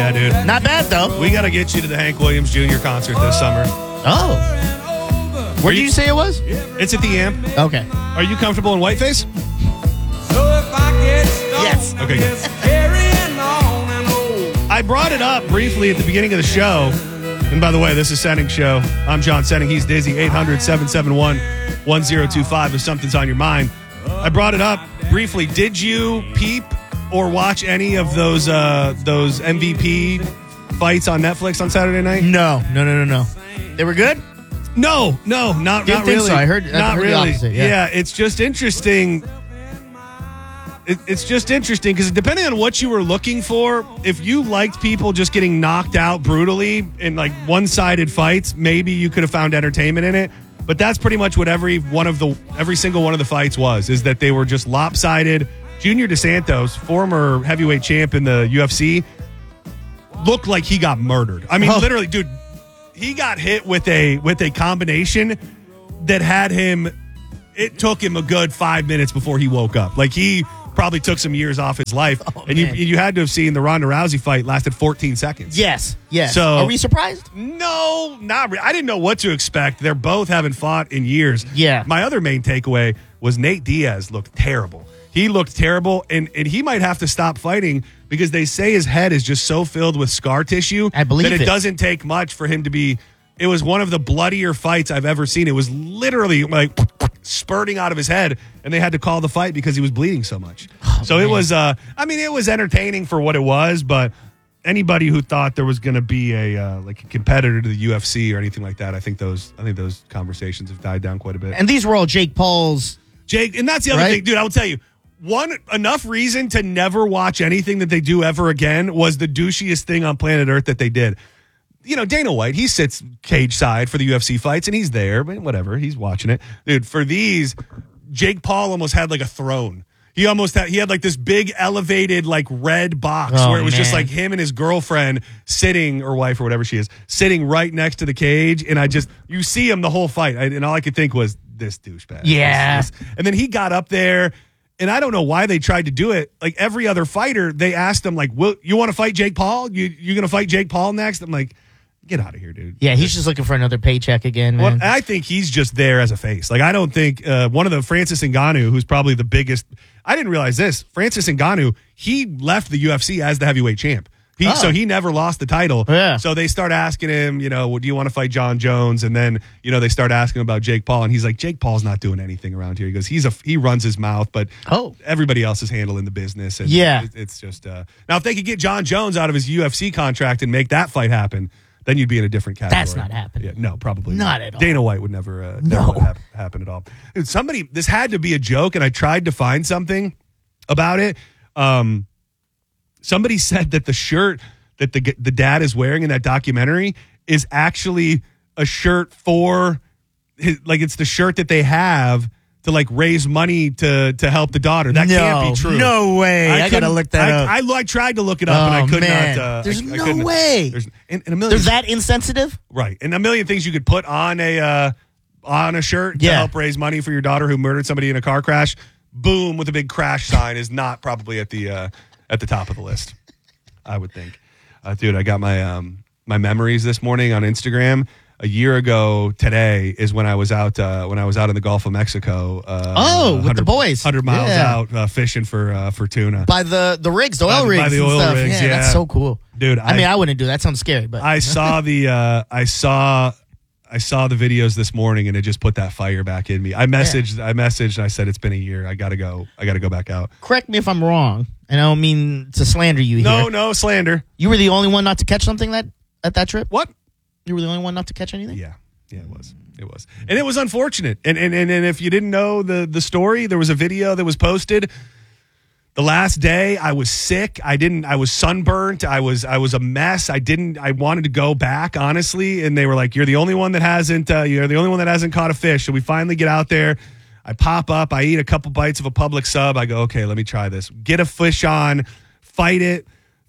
Yeah, dude. Not bad, though. We got to get you to the Hank Williams Jr. concert this summer. Oh. Where did you say it was? It's at the Amp. Okay. Are you comfortable in whiteface? Yes. Okay, good. I brought it up briefly at the beginning of the show. And by the way, this is Setting Show. I'm John Setting. He's Dizzy. 800-771-1025 if something's on your mind. I brought it up briefly. Did you peep or watch any of those MVP fights on Netflix on Saturday night? No. They were good? No, not Didn't think really. so. I heard not really. the opposite. Yeah, it's just interesting. It's just interesting because depending on what you were looking for, if you liked people just getting knocked out brutally in like one-sided fights, maybe you could have found entertainment in it. But that's pretty much what every single one of the fights was, is that they were just lopsided. Junior DeSantos, former heavyweight champ in the UFC, looked like he got murdered. I mean, literally, dude, he got hit with a combination that had him. It took him a good 5 minutes before he woke up. Like, he probably took some years off his life. And you had to have seen the Ronda Rousey fight lasted 14 seconds. Yes. So, are we surprised? No, not really. I didn't know what to expect. They're both haven't fought in years. Yeah. My other main takeaway was Nate Diaz looked terrible. He looked terrible, and he might have to stop fighting because they say his head is just so filled with scar tissue I believe that it doesn't take much for him to be. It was one of the bloodier fights I've ever seen. It was literally like spurting out of his head, and they had to call the fight because he was bleeding so much. It was, it was entertaining for what it was, but anybody who thought there was going to be a competitor to the UFC or anything like that, I think those conversations have died down quite a bit. And these were all Jake Paul's. And that's the other thing, dude. I will tell you. Enough reason to never watch anything that they do ever again was the douchiest thing on planet Earth that they did. You know, Dana White, he sits cage side for the UFC fights, and he's there, but whatever, he's watching it. Dude, for these, Jake Paul almost had like a throne. He had like this big elevated like red box where it was just like him and his girlfriend sitting, or wife or whatever she is, sitting right next to the cage, and you see him the whole fight, and all I could think was, this douchebag. Yeah. And then he got up there, and I don't know why they tried to do it. Like every other fighter, they asked him, like, you want to fight Jake Paul? You going to fight Jake Paul next? I'm like, get out of here, dude. Yeah, he's just looking for another paycheck again, man. Well, I think he's just there as a face. Like, I don't think one of the Francis Ngannou, who's probably the biggest. I didn't realize this. Francis Ngannou, he left the UFC as the heavyweight champ. So he never lost the title. Yeah. So they start asking him, do you want to fight John Jones? And then, they start asking him about Jake Paul. And he's like, Jake Paul's not doing anything around here. He goes, he runs his mouth, but everybody else is handling the business. And it's just, now if they could get John Jones out of his UFC contract and make that fight happen, then you'd be in a different category. That's not happening. Yeah, no, probably not at all. Dana White would never happen at all. Dude, this had to be a joke, and I tried to find something about it. Somebody said that the shirt that the dad is wearing in that documentary is actually a shirt for it's the shirt that they have to raise money to help the daughter. That can't be true. No way. I gotta look that up. I tried to look it up and I could not. There's no way. There's that insensitive? Right. And a million things you could put on a shirt to help raise money for your daughter who murdered somebody in a car crash. Boom, with a big crash sign is not probably at the top of the list, I would think. Dude, I got my memories this morning on Instagram. A year ago today is when I was out in the Gulf of Mexico. With the boys, 100 miles out fishing for tuna by the rigs, the oil rigs, by the oil stuff. rigs. Yeah, that's so cool, dude. I wouldn't do that. Sounds scary, but I saw I saw the videos this morning, and it just put that fire back in me. I messaged, and I said, it's been a year. I gotta go back out. Correct me if I'm wrong, and I don't mean to slander you here. No slander. You were the only one not to catch something at that trip? What? You were the only one not to catch anything? Yeah, it was. And it was unfortunate. And if you didn't know the story, there was a video that was posted. The last day I was sick. I was sunburnt. I was a mess. I wanted to go back, honestly. And they were like, you're the only one that hasn't caught a fish. So we finally get out there. I pop up. I eat a couple bites of a Publix sub. I go, okay, let me try this. Get a fish on, fight it.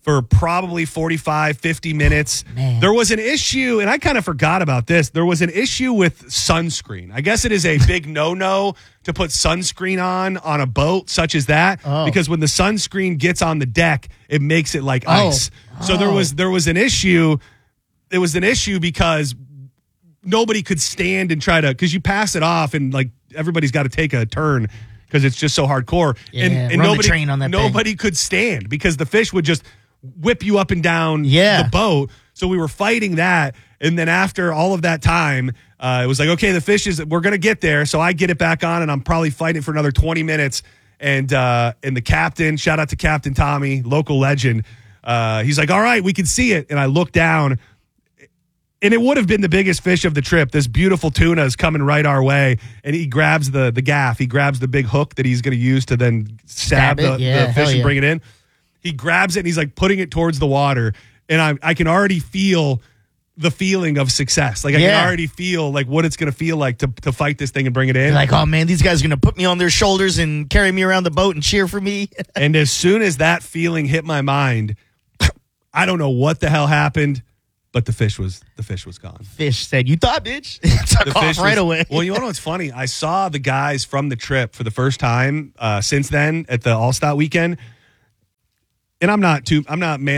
for probably 45, 50 minutes. Man. There was an issue, and I kind of forgot about this. There was an issue with sunscreen. I guess it is a big no-no to put sunscreen on a boat such as that, because when the sunscreen gets on the deck, it makes it like ice. So there was an issue. It was an issue because nobody could stand and try to, because you pass it off and like everybody's got to take a turn because it's just so hardcore. Yeah, and run the train on that nobody could stand because the fish would just whip you up and down Yeah. the boat. So we were fighting that. And then after all of that time, it was like, okay, the fish we're going to get there. So I get it back on and I'm probably fighting for another 20 minutes. And the captain, shout out to Captain Tommy, local legend. He's like, all right, we can see it. And I look down and it would have been the biggest fish of the trip. This beautiful tuna is coming right our way. And he grabs the gaff. He grabs the big hook that he's going to use to then stab the fish and bring it in. He grabs it and he's like putting it towards the water. And I can already feel the feeling of success. Like I can already feel like what it's going to feel like to fight this thing and bring it in. You're like, oh man, these guys are going to put me on their shoulders and carry me around the boat and cheer for me. And as soon as that feeling hit my mind, I don't know what the hell happened, but the fish was gone. Fish said, you thought, bitch. Took off right away. Well, you know what's funny? I saw the guys from the trip for the first time since then at the All-Star weekend. And I'm man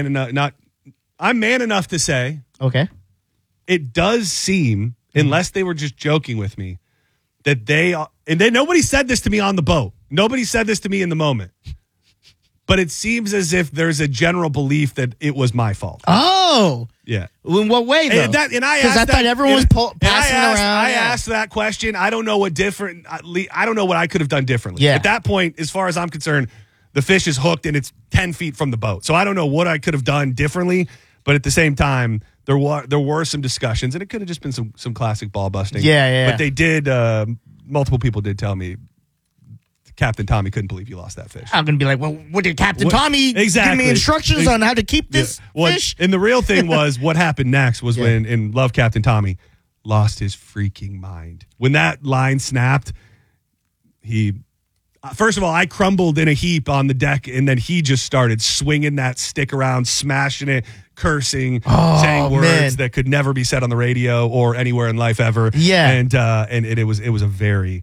enough to say, Okay. it does seem, unless they were just joking with me, that and then nobody said this to me on the boat. Nobody said this to me in the moment. But it seems as if there's a general belief that it was my fault. Oh. Yeah. In what way, though? Because I thought everyone was passing around. I asked that question. I don't know what I don't know what I could have done differently. Yeah. At that point, as far as I'm concerned, the fish is hooked and it's 10 feet from the boat. So I don't know what I could have done differently. But at the same time, there were some discussions, and it could have just been some classic ball busting. Yeah. But they did. Multiple people did tell me Captain Tommy couldn't believe you lost that fish. I'm going to be like, well, what did Captain Tommy give me instructions on how to keep this fish? And the real thing was what happened next was when, and love Captain Tommy, lost his freaking mind. When that line snapped, first of all, I crumbled in a heap on the deck, and then he just started swinging that stick around, smashing it, cursing, saying words that could never be said on the radio or anywhere in life ever. Yeah. And it was a very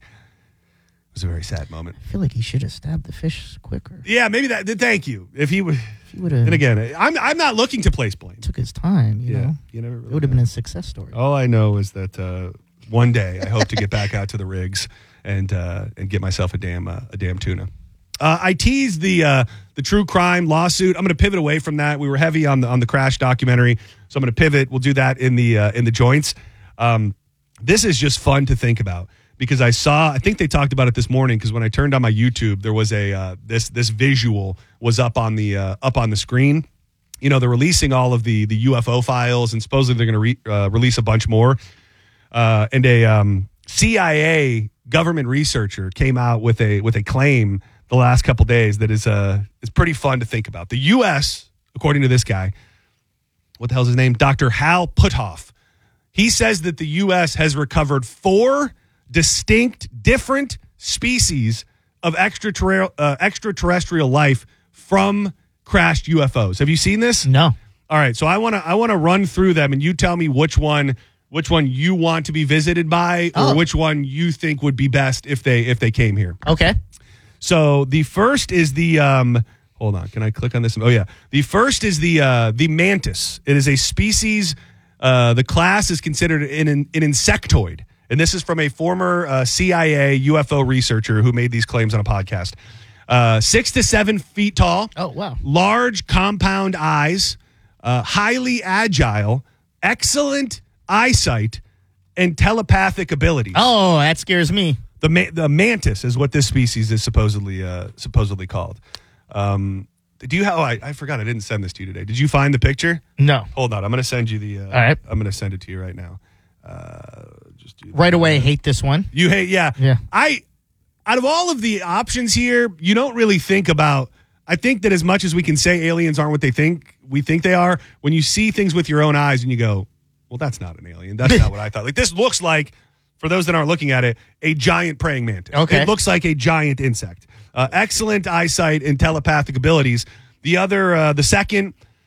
sad moment. I feel like he should have stabbed the fish quicker. Yeah, maybe that. Thank you. If he would have. And again, I'm not looking to place blame. Took his time, you know. You never really it would have been a success story. All I know is that one day I hope to get back out to the rigs and get myself a damn tuna. I teased the true crime lawsuit. I'm going to pivot away from that. We were heavy on the crash documentary, so I'm going to pivot. We'll do that in the joints. This is just fun to think about because I think they talked about it this morning because when I turned on my YouTube, there was this visual was up on the screen. You know, they're releasing all of the UFO files, and supposedly they're going to release a bunch more. And a CIA government researcher came out with a claim the last couple days that is pretty fun to think about. The U.S., according to this guy, what the hell's his name? Dr. Hal Puthoff. He says that the U.S. has recovered 4 distinct different species of extraterrestrial life from crashed UFOs. Have you seen this? No. All right, so I want to run through them, and you tell me which one you want to be visited by, or which one you think would be best if they came here. Okay. So the first is the hold on, can I click on this? Oh yeah, the first is the mantis. It is a species. The class is considered an insectoid, and this is from a former CIA UFO researcher who made these claims on a podcast. 6 to 7 feet tall. Oh wow. Large compound eyes, highly agile, excellent eyesight, and telepathic abilities. Oh, that scares me. The mantis is what this species is supposedly called. Do you have? I forgot. I didn't send this to you today. Did you find the picture? No. Hold on. I'm going to send you the. All right. I'm going to send it to you right now. Just do that. Right away. Hate this one. You hate? Yeah. Yeah. Out of all of the options here, you don't really think about. I think that as much as we can say aliens aren't what we think they are, when you see things with your own eyes and you go, well, that's not an alien. That's not what I thought. Like this looks like. For those that aren't looking at it, a giant praying mantis. Okay. It looks like a giant insect. Excellent eyesight and telepathic abilities. The second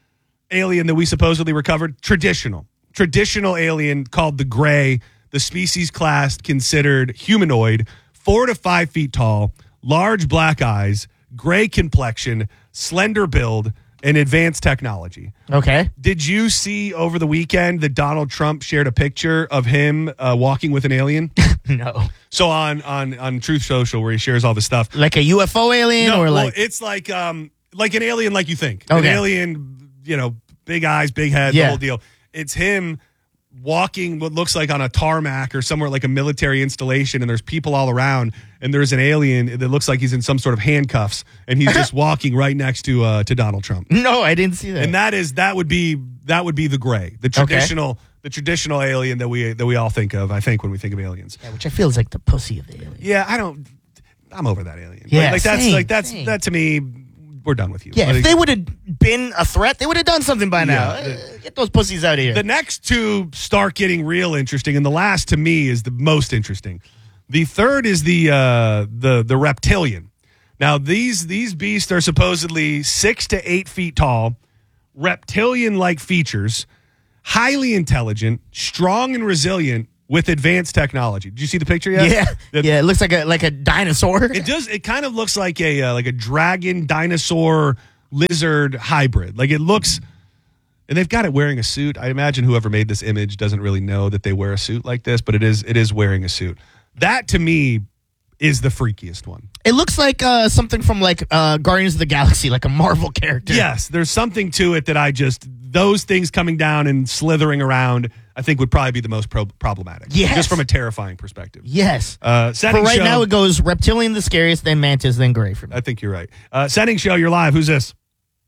alien that we supposedly recovered, traditional alien called the Gray, the species classed considered humanoid, 4 to 5 feet tall, large black eyes, gray complexion, slender build, and advanced technology. Okay. Did you see over the weekend that Donald Trump shared a picture of him walking with an alien? No. So on Truth Social, where he shares all this stuff, like a UFO alien, or like it's like an alien, like you think, okay. An alien, big eyes, big head, the whole deal. It's him walking what looks like on a tarmac or somewhere like a military installation, and there's people all around, and there's an alien that looks like he's in some sort of handcuffs, and he's just walking right next to Donald Trump. No, I didn't see that. And that would be the Gray, the traditional alien that we all think of. I think when we think of aliens, which I feel is like the pussy of the alien. Yeah, I'm over that alien. Yeah, that's that to me. We're done with you. Yeah, if they would have been a threat, they would have done something by now. Get those pussies out of here. The next two start getting real interesting, and the last to me is the most interesting. The third is the reptilian. Now these beasts are supposedly 6 to 8 feet tall, reptilian-like features, highly intelligent, strong and resilient, with advanced technology. Did you see the picture yet? Yeah. It looks like a dinosaur. It does. It kind of looks like a dragon, dinosaur, lizard hybrid. Like it looks, and they've got it wearing a suit. I imagine whoever made this image doesn't really know that they wear a suit like this, but it is wearing a suit. That to me is the freakiest one. It looks like something from like Guardians of the Galaxy, like a Marvel character. Yes, there's something to it that those things coming down and slithering around, I think would probably be the most problematic. Yes. Just from a terrifying perspective. Yes. For right now, it goes reptilian the scariest, then mantis, then gray for me. I think you're right. Setting show, you're live. Who's this?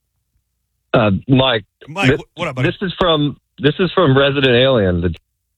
Mike. Mike, what up, buddy? This is from Resident Alien.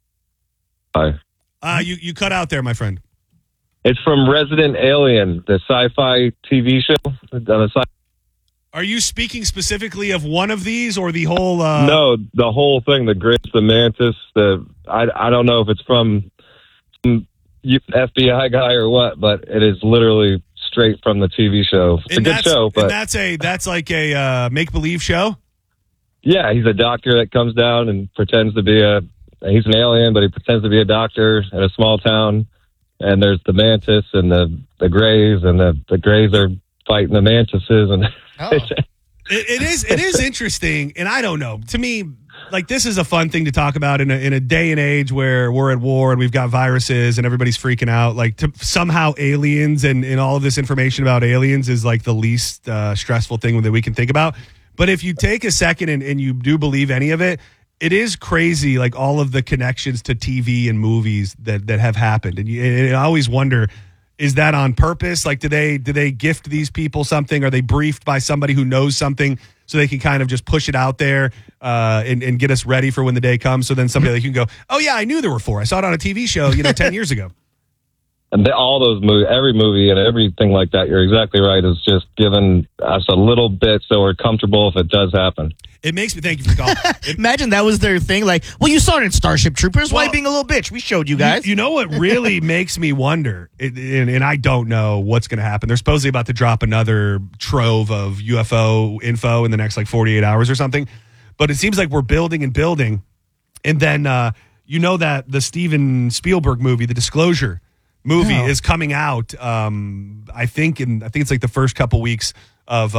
Hi. You cut out there, my friend. It's from Resident Alien, the sci-fi TV show. Are you speaking specifically of one of these or the whole? No, the whole thing. The Grace, the Mantis. I don't know if it's from some FBI guy or what, but it is literally straight from the TV show. It's a good show, but that's like a make believe show. Yeah, he's a doctor that comes down and pretends to be he's an alien, but he pretends to be a doctor in a small town. And there's the Mantis and the Greys, and the Greys are fighting the Mantises, and it is interesting. And I don't know. To me, like, this is a fun thing to talk about in a day and age where we're at war and we've got viruses and everybody's freaking out. Like, somehow aliens and all of this information about aliens is like the least stressful thing that we can think about. But if you take a second and you do believe any of it, it is crazy, like all of the connections to TV and movies that have happened. And I always wonder, is that on purpose? Like, do they gift these people something? Are they briefed by somebody who knows something so they can kind of just push it out there and get us ready for when the day comes? So then somebody like you can go, oh, yeah, I knew there were 4. I saw it on a TV show, 10 years ago. And all those movies, every movie and everything like that, you're exactly right, is just giving us a little bit so we're comfortable if it does happen. It makes me, thank you for calling. Imagine that was their thing. Like, well, you saw it in Starship Troopers. Why being a little bitch? We showed you guys. You know what really makes me wonder, and I don't know what's going to happen. They're supposedly about to drop another trove of UFO info in the next 48 hours or something. But it seems like we're building and building. And then, that the Steven Spielberg movie, The Disclosure movie, is coming out. I think it's like the first couple weeks of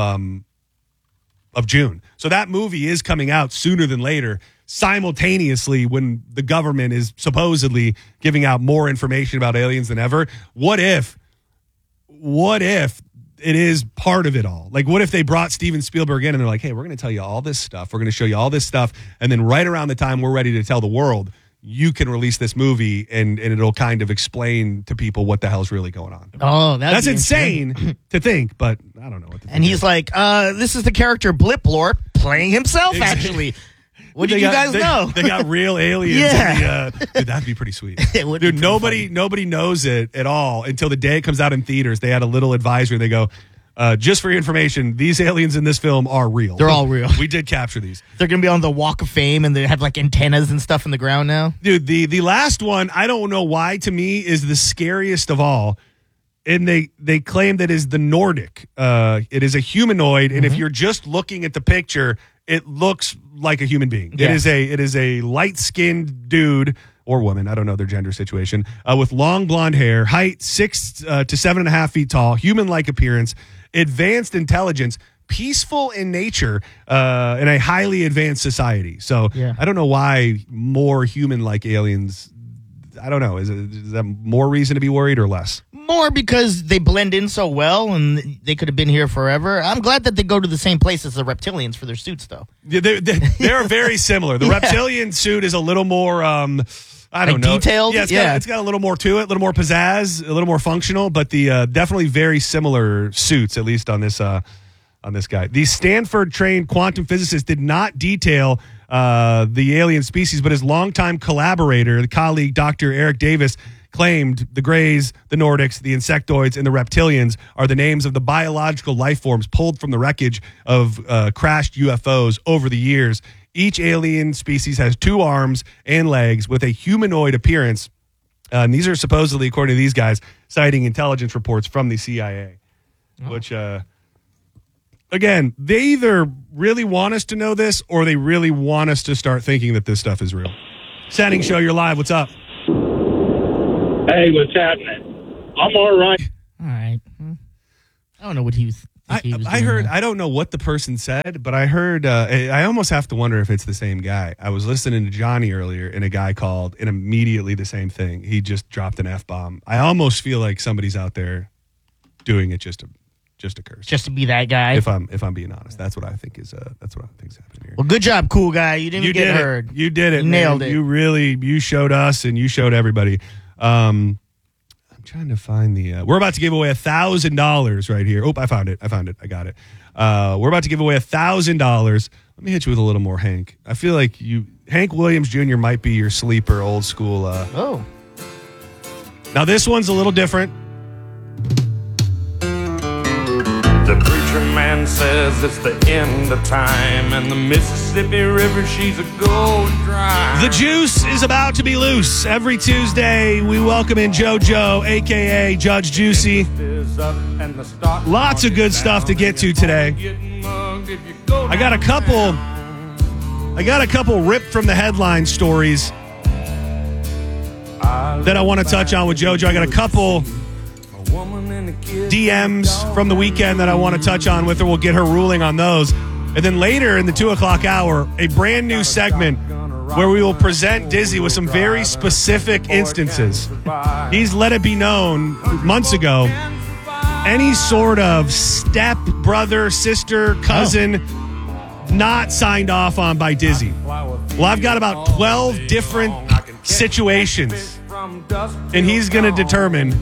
June. So that movie is coming out sooner than later, simultaneously when the government is supposedly giving out more information about aliens than ever. What if it is part of it all? Like, what if they brought Steven Spielberg in and they're like, hey, we're going to tell you all this stuff. We're going to show you all this stuff. And then right around the time we're ready to tell the world, you can release this movie and it'll kind of explain to people what the hell's really going on. Oh, that's insane to think, but I don't know what to think. And he's like, this is the character Blip Lorp playing himself, actually. What did you guys know? They got real aliens. Yeah. Dude, that'd be pretty sweet. Dude, nobody knows it at all until the day it comes out in theaters. They had a little advisory. They go, just for your information, these aliens in this film are real. They're all real. We did capture these. They're going to be on the Walk of Fame, and they have antennas and stuff in the ground now. Dude, the last one, I don't know why, to me, is the scariest of all. And they claim that is the Nordic. It is a humanoid, and if you're just looking at the picture, it looks like a human being. Yeah. It is a light-skinned dude or woman, I don't know their gender situation, with long blonde hair, height 6 to 7.5 feet tall, human-like appearance, advanced intelligence, peaceful in nature, in a highly advanced society. So Yeah. I don't know why more human-like aliens. I don't know. Is that more reason to be worried or less? More because they blend in so well and they could have been here forever. I'm glad that they go to the same place as the reptilians for their suits, though. Yeah, they're very similar. The reptilian suit is a little more, I don't know. Detailed? Yeah, it's got a little more to it, a little more pizzazz, a little more functional, but the definitely very similar suits, at least on this guy. The Stanford-trained quantum physicist did not detail the alien species, but his longtime collaborator, the colleague Dr. Eric Davis, claimed the Greys, the Nordics, the Insectoids, and the Reptilians are the names of the biological life forms pulled from the wreckage of crashed UFOs over the years. Each alien species has 2 arms and legs with a humanoid appearance. And these are supposedly, according to these guys, citing intelligence reports from the CIA, which, again, they either really want us to know this or they really want us to start thinking that this stuff is real. Setting Show, you're live. What's up? Hey, what's happening? I'm all right. All right. I don't know what he was. I heard. I don't know what the person said, but I heard. I almost have to wonder if it's the same guy. I was listening to Johnny earlier, and a guy called, and immediately the same thing. He just dropped an F-bomb. I almost feel like somebody's out there doing it just to curse. Just to be that guy. If I'm being honest, that's what I think is happening here. Well, good job, cool guy. You didn't get heard. You did it. You nailed it. You showed us, and you showed everybody. I'm trying to find the. We're about to give away $1,000 right here. Oh, I found it. I got it. We're about to give away $1,000. Let me hit you with a little more, Hank. I feel like Hank Williams Jr. might be your sleeper, old school. Oh. Now this one's a little different. The preacher man says it's the end of time, and the Mississippi River, she's a going dry. The juice is about to be loose. Every Tuesday, we welcome in JoJo, a.k.a. Judge Juicy. Lots of good stuff to get to today. I got a couple ripped from the headline stories that I want to touch on with JoJo. I got a couple DMs from the weekend that I want to touch on with her. We'll get her ruling on those. And then later in the 2 o'clock hour, a brand new segment where we will present Dizzy with some very specific instances. He's let it be known months ago, any sort of step, brother, sister, cousin, not signed off on by Dizzy. Well, I've got about 12 different situations, and he's going to determine.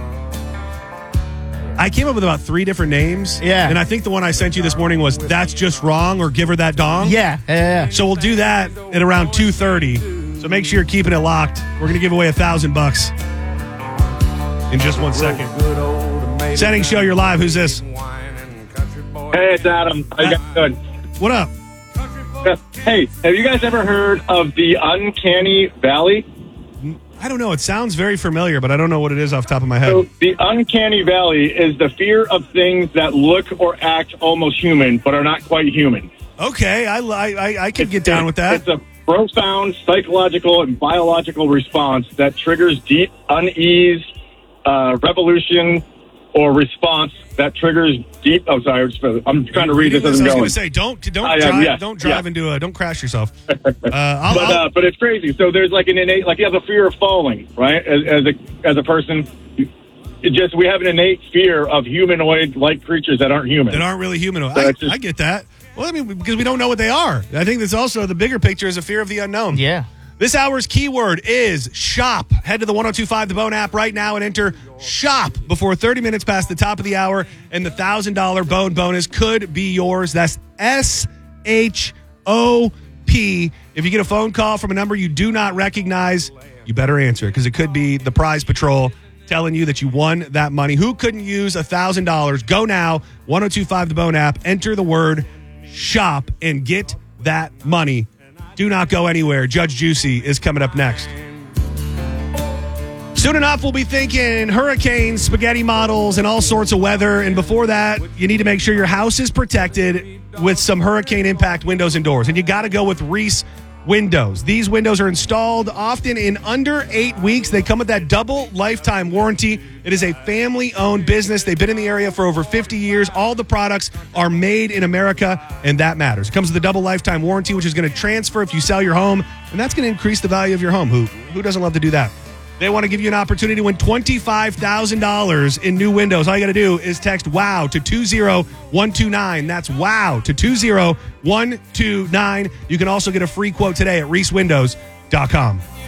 I came up with about 3 different names. Yeah. And I think the one I sent you this morning was That's Just Wrong or Give Her That Dong. Yeah. So we'll do that at around 2:30. So make sure you're keeping it locked. We're going to give away $1,000 in just 1 second. Setting Show, you're live. Who's this? Hey, it's Adam. How you guys doing? What up? Hey, have you guys ever heard of the Uncanny Valley? I don't know. It sounds very familiar, but I don't know what it is off the top of my head. So the Uncanny Valley is the fear of things that look or act almost human, but are not quite human. Okay, I can get down with that. It's a profound psychological and biological response that triggers deep unease, revolution, or response that triggers deep. I'm sorry, I'm trying to read this as I'm going. I was going to say, don't drive into don't crash yourself. But it's crazy. So there's like an innate, like you have a fear of falling, right? As a person, we have an innate fear of humanoid-like creatures that aren't human. That aren't really humanoid. So I get that. Well, I mean, because we don't know what they are. I think that's also the bigger picture is a fear of the unknown. Yeah. This hour's keyword is shop. Head to the 1025 The Bone app right now and enter shop before 30 minutes past the top of the hour, and the $1,000 Bone bonus could be yours. That's SHOP. If you get a phone call from a number you do not recognize, you better answer it because it could be the prize patrol telling you that you won that money. Who couldn't use $1,000? Go now, 1025 The Bone app, enter the word shop, and get that money. Do not go anywhere. Judge Juicy is coming up next. Soon enough, we'll be thinking hurricanes, spaghetti models, and all sorts of weather. And before that, you need to make sure your house is protected. with some hurricane impact windows and doors. And you got to go with Reese Windows. These windows are installed often in under 8 weeks. They come with that double lifetime warranty. It is a family-owned business. They've been in the area for over 50 years. All the products are made in America, and that matters. It comes with a double lifetime warranty, which is going to transfer if you sell your home, and that's going to increase the value of your home. Who doesn't love to do that? They want to give you an opportunity to win $25,000 in new windows. All you got to do is text WOW to 20129. That's WOW to 20129. You can also get a free quote today at reesewindows.com.